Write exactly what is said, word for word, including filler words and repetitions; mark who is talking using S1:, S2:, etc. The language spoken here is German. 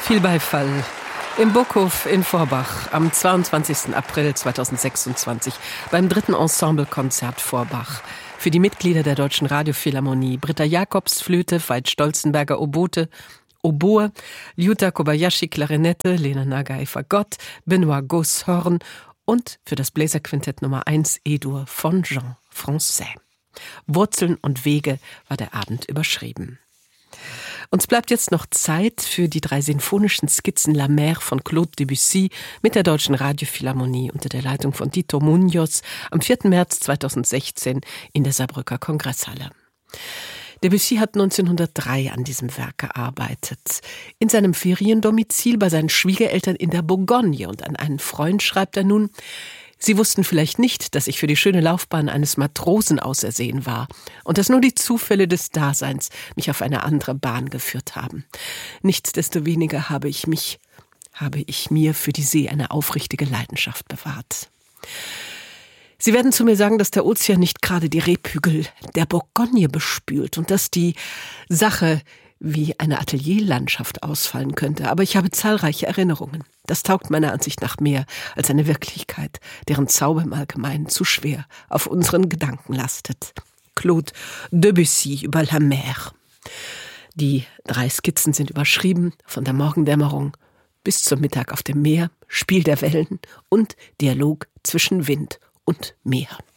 S1: Viel Beifall im Burghof in Forbach am zweiundzwanzigsten April zweitausendsechsundzwanzig beim dritten Ensemblekonzert Forbach. Für die Mitglieder der Deutschen Radiophilharmonie Britta Jacobs Flöte, Veit Stolzenberger Obote, Oboe, Ryuta Kobayashi Klarinette, Lena Nagai Fagott, Benoit Goss Horn und für das Bläserquintett Nummer eins E-Dur von Jean Francais. Wurzeln und Wege war der Abend überschrieben. Uns bleibt jetzt noch Zeit für die drei sinfonischen Skizzen La Mer von Claude Debussy mit der Deutschen Radiophilharmonie unter der Leitung von Dito Munoz am vierten März zweitausendsechzehn in der Saarbrücker Kongresshalle. Debussy hat neunzehnhundertdrei an diesem Werk gearbeitet. In seinem Feriendomizil bei seinen Schwiegereltern in der Bourgogne, und an einen Freund schreibt er nun: Sie wussten vielleicht nicht, dass ich für die schöne Laufbahn eines Matrosen ausersehen war und dass nur die Zufälle des Daseins mich auf eine andere Bahn geführt haben. Nichtsdestoweniger habe ich mich, habe ich mir für die See eine aufrichtige Leidenschaft bewahrt. Sie werden zu mir sagen, dass der Ozean nicht gerade die Rebhügel der Bourgogne bespült und dass die Sache wie eine Atelierlandschaft ausfallen könnte. Aber ich habe zahlreiche Erinnerungen. Das taugt meiner Ansicht nach mehr als eine Wirklichkeit, deren Zauber im Allgemeinen zu schwer auf unseren Gedanken lastet. Claude Debussy über La Mer. Die drei Skizzen sind überschrieben von der Morgendämmerung bis zum Mittag auf dem Meer, Spiel der Wellen und Dialog zwischen Wind und Meer.